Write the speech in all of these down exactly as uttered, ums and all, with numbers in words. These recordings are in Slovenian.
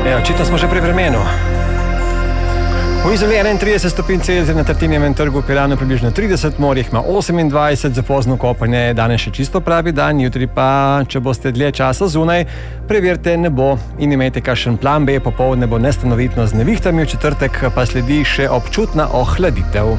Ja, očitno smo že pri vremenu. V Izoli enaintrideset stopinj Celzija, na Tartinijevem trgu v Piranu približno trideset, morjih ima osemindvajset, za pozno kopanje danes še čisto pravi dan, jutri pa, če boste dlje časa zunaj, preverite nebo in imejte kakšen plan B, popoldne bo nestanovitno z nevihtami, v četrtek pa sledi še občutna ohladitev.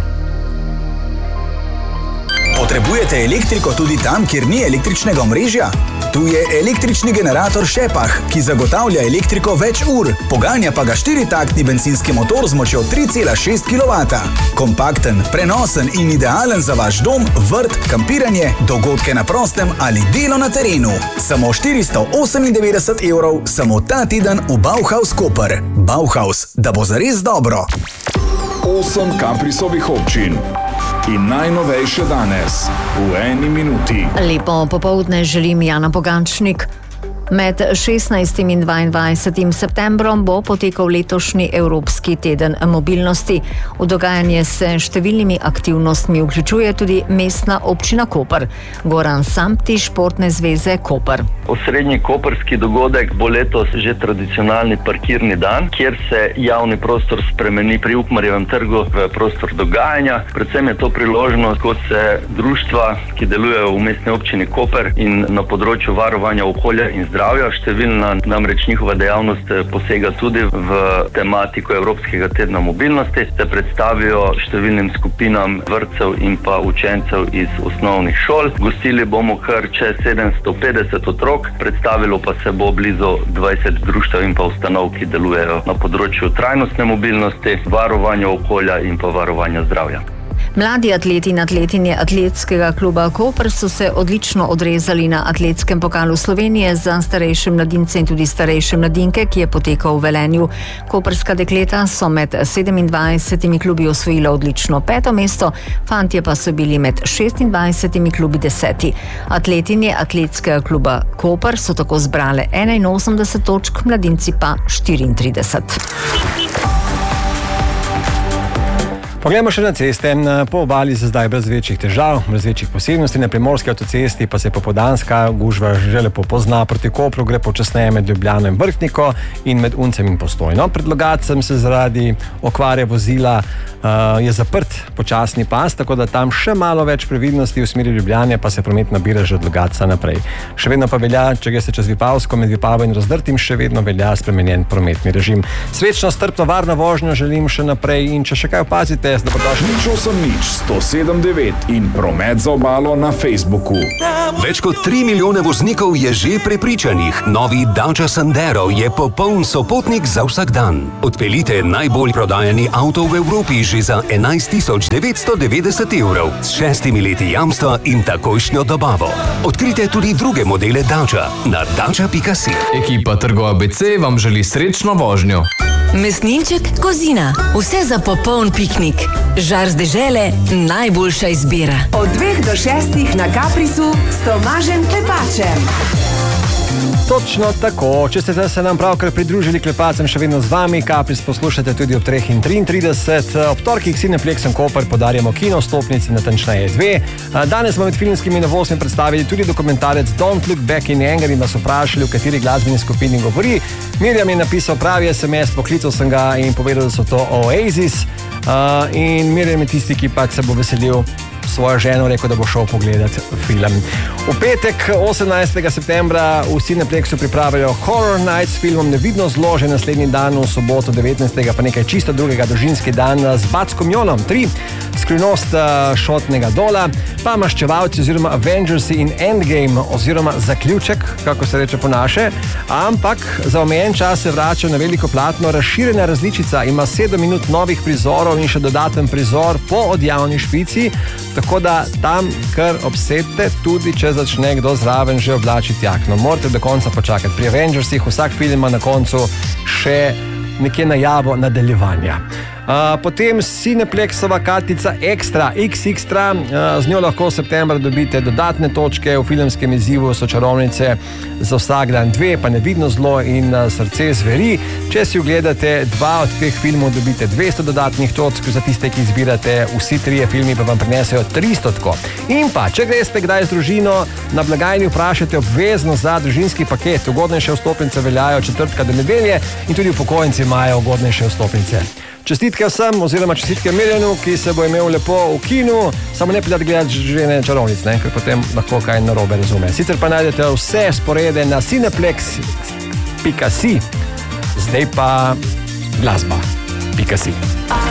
Potrebujete elektriko tudi tam, kjer ni električnega omrežja? Tu je električni generator Šepah, ki zagotavlja elektriko več ur, poganja pa ga štiritaktni bencinski motor z močjo tri cela šest kilovata. Kompakten, prenosen in idealen za vaš dom, vrt, kampiranje, dogodke na prostem ali delo na terenu. Samo štiristo osemindevetdeset evrov, samo ta teden v Bauhaus Koper. Bauhaus, da bo zares dobro. Osem Caprisovih občin. In najnovejše danes, v eni minuti. Lepo popoldne želim Jana Pogančnik. Med šestnajstim in dvaindvajsetim septembrom bo potekal letošnji Evropski teden mobilnosti. V dogajanje se številnimi aktivnostmi vključuje tudi mestna občina Koper. Goran Sampti, Športne zveze Koper. Osrednji koprski dogodek bo letos že tradicionalni parkirni dan, kjer se javni prostor spremeni pri Ukmarjevem trgu v prostor dogajanja. Predvsem je to priložnost, ko se društva, ki delujejo v mestni občini Koper in na področju varovanja okolja in zdravja, številna namreč njihova dejavnost posega tudi v tematiko Evropskega tedna mobilnosti, se predstavijo številnim skupinam vrtcev in pa učencev iz osnovnih šol. Gostili bomo kar čez sedemsto petdeset otrok, predstavilo pa se bo blizu dvajset društev in pa ustanov, ki delujejo na področju trajnostne mobilnosti, varovanja okolja in pa varovanja zdravja. Mladi atleti in atletinje atletskega kluba Koper so se odlično odrezali na atletskem pokalu Slovenije za starejše mladince in tudi starejše mladinke, ki je potekal v Velenju. Koprska dekleta so med sedemindvajsetimi klubi osvojila odlično peto mesto, fantje pa so bili med šestindvajsetimi klubi deseti. Atletinje atletskega kluba Koper so tako zbrale enainosemdeset točk, mladinci pa štiriintrideset. Poglejmo še na ceste. Po obali se zdaj brez večjih težav, brez večjih posebnosti. Na primorski avtocesti pa se popoldanska gužva že lepo pozna. Proti Kopru gre počasneje med Ljubljano in Vrhniko in med Uncem in Postojno. Pred Logatcem se zaradi okvare vozila uh, je zaprt počasni pas, tako da tam še malo več previdnosti, v smeri Ljubljane pa se promet nabira že od Logatca naprej. Še vedno pa velja, če greste čez Vipavsko, med Vipavo in Razdrtim, še vedno velja spremenjen prometni režim. Srečno, strpno, varno vožnjo želim še naprej in če še kaj opazite, nič osem nič sto sedem devet in promet za obalo na Facebooku. Več kot tri milijone voznikov je že prepričanih. Novi Dacia Sandero je popoln sopotnik za vsak dan. Odpeljite najbolj prodajani avto v Evropi že za enajst tisoč devetsto devetdeset evrov s šestimi leti jamstva in takojšnjo dobavo. Odkrite tudi druge modele Dacia na dacia pika si. Ekipa Trgov A B C vam želi srečno vožnjo. Mesninček Kozina. Vse za popoln piknik. Žar z dežele, najboljša izbira. Od dveh do šestih na Caprisu s Tomažem Klepačem. Točno tako. Če ste se nam pravkar pridružili, Klepacem še vedno z vami. Capris poslušate tudi ob treh in triintrideset. Ob torkih Cineplexom Koper podarjamo kino stopnici, natančneje dve. Danes smo med filmskimi novostmi predstavili tudi dokumentarec Don't Look Back in Anger in vas vprašali, v kateri glasbeni skupini govori. Mirjam je napisal pravi es em es, poklical sem ga in povedal, da so to Oasis. Uh, in Mirjam je tisti, ki pač se bo veselil svojo ženo, rekel, da bo šel pogledati film. V petek, osemnajstega septembra, v Cineplexu pripravljajo Horror Night s filmom Nevidno zlo, že naslednji dan, v soboto devetnajstega pa nekaj čisto drugega, družinski dan z Backom Jonom tri, Skrivnost šotnega dola, pa Maščevalci oziroma Avengersi in Endgame oziroma Zaključek, kako se reče po naše, ampak za omejen čas se vrača na veliko platno razširjena različica, ima sedem minut novih prizorov in še dodaten prizor po odjavni špici, tako da tam kar obsedte, tudi če začne kdo zraven že oblačiti jakno. Morate do konca počakati. Pri Avengersih vsak film ima na koncu še nekje najavo nadaljevanja. Potem Cineplexova kartica Extra, X Extra, z njo lahko v septembra dobite dodatne točke v filmskem izzivu So čarovnice za vsak dan dve, pa Nevidno zlo in Srce zveri. Če si ogledate dva od teh filmov, dobite dvesto dodatnih točk, za tiste, ki izbirate vsi trije filmi, pa vam prinesejo tristo tako. In pa, če greste kdaj z družino, na blagajni vprašate obvezno za družinski paket. Ugodnejše vstopnice veljajo četrtka do nedelje in tudi upokojenci imajo ugodnejše vstopnice. Čestitke vsem, oziroma čestitke Mirjanu, ki se bo imel lepo v kinu, samo ne pridati gledati žene čarovnic, ne? Ker potem lahko kaj narobe razume. Sicer pa najdete vse sporede na cineplex pika si, zdaj pa glasba pika si.